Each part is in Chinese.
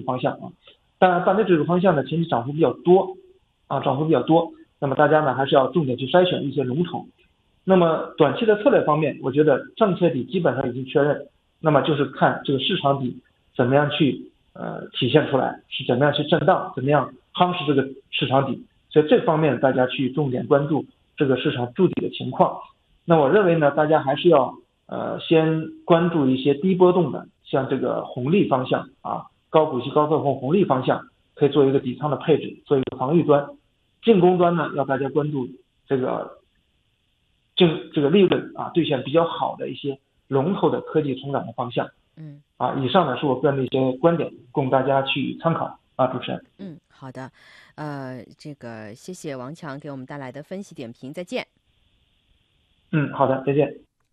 方向啊。当然，半导体这个方向呢，前期涨幅比较多啊，那么大家呢还是要重点去筛选一些龙头。那么短期的策略方面，我觉得政策底基本上已经确认，那么就是看这个市场底怎么样去体现出来，是怎么样去震荡，怎么样夯实这个市场底。所以这方面大家去重点关注这个市场筑底的情况。那我认为呢，大家还是要先关注一些低波动的，像这个红利方向啊，高股息高分红红利方向，可以做一个底仓的配置，做一个防御端。进攻端呢，要大家关注这个利润啊兑现比较好的一些龙头的科技成长的方向。以上呢是我个人的一些观点，供大家去参考啊，主持人。 好的，这个谢谢王强给我们带来的分析点评，再见。 好的，再见。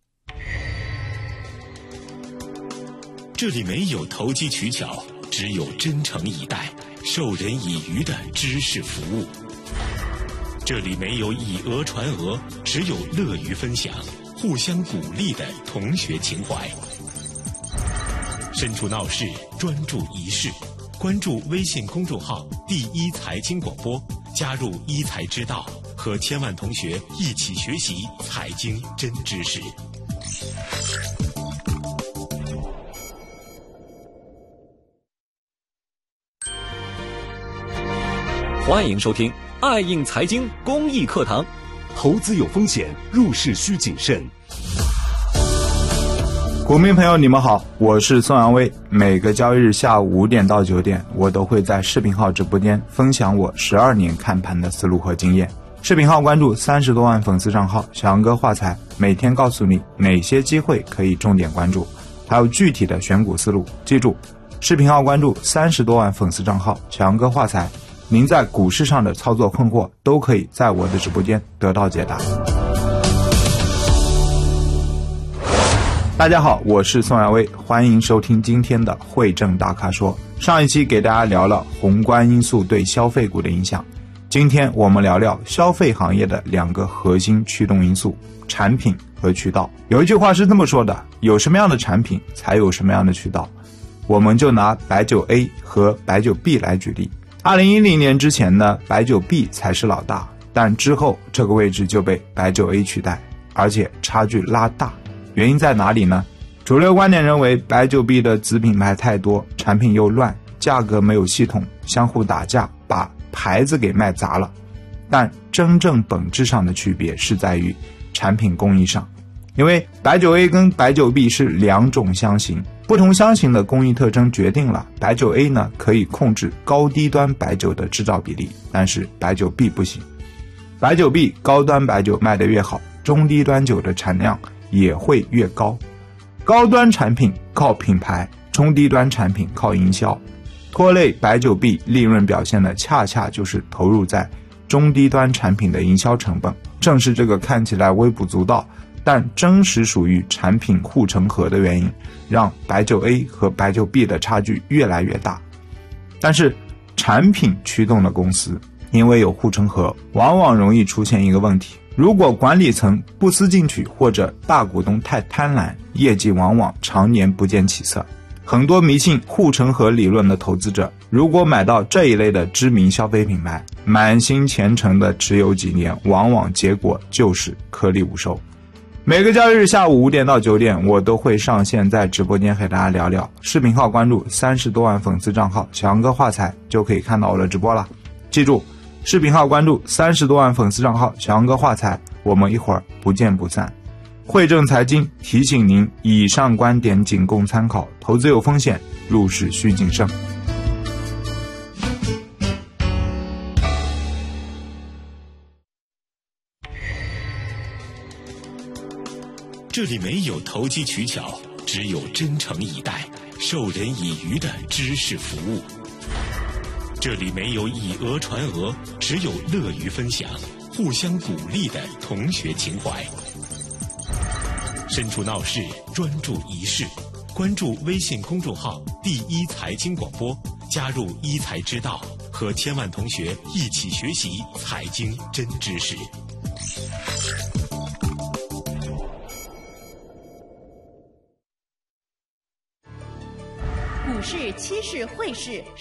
这里没有投机取巧，只有真诚以待、授人以渔的知识服务。这里没有以讹传讹，只有乐于分享、互相鼓励的同学情怀。身处闹市，专注一事，关注微信公众号第一财经广播，加入一财之道，和千万同学一起学习财经真知识。 欢迎收听爱应财经公益课堂。 投资有风险，入市需谨慎。 股民朋友你们好，我是宋阳威。每个交易日下午5点到9点，我都会在视频号直播间分享我12年看盘的思路和经验。视频号关注30多万粉丝账号小杨哥话财，每天告诉你哪些机会可以重点关注，还有具体的选股思路。记住，视频号关注30多万粉丝账号小杨哥话财，您在股市上的操作困惑都可以在我的直播间得到解答。大家好，我是宋阳威，欢迎收听今天的汇证大咖说。上一期给大家聊了宏观因素对消费股的影响，今天我们聊聊消费行业的2个核心驱动因素，产品和渠道。有一句话是这么说的，有什么样的产品才有什么样的渠道。我们就拿白酒 A 和白酒 B 来举例。2010年之前呢，白酒 B 才是老大，但之后这个位置就被白酒 A 取代，而且差距拉大。原因在哪里呢？主流观点认为白酒 B 的子品牌太多，产品又乱，价格没有系统，相互打架，把牌子给卖砸了。但真正本质上的区别是在于产品工艺上，因为白酒 A 跟白酒 B 是2种香型，不同香型的工艺特征决定了白酒 A 呢可以控制高低端白酒的制造比例，但是白酒 B 不行。白酒 B 高端白酒卖得越好，中低端酒的产量也会越高。高端产品靠品牌，中低端产品靠营销，拖累白酒 B 利润表现的恰恰就是投入在中低端产品的营销成本。正是这个看起来微不足道，但真实属于产品护城河的原因，让白酒 A 和白酒 B 的差距越来越大。但是产品驱动的公司因为有护城河，往往容易出现一个问题，如果管理层不思进取，或者大股东太贪婪，业绩往往常年不见起色。很多迷信护城河理论的投资者，如果买到这一类的知名消费品牌，满心虔诚的持有几年，往往结果就是颗粒无收。每个交易日下午5点到9点，我都会上线在直播间和大家聊聊。视频号关注30多万粉丝账号小杨哥话财，就可以看到我的直播了。记住，视频号关注30多万粉丝账号小杨哥话财，我们一会儿不见不散。汇证财经提醒您，以上观点仅供参考，投资有风险，入市需谨慎。 这里没有投机取巧，只有真诚以待、授人以渔的知识服务。这里没有以讹传讹，只有乐于分享、互相鼓励的同学情怀。身处闹市，专注一事，关注微信公众号第一财经广播，加入一财之道，和千万同学一起学习财经真知识。 股市、期市、汇市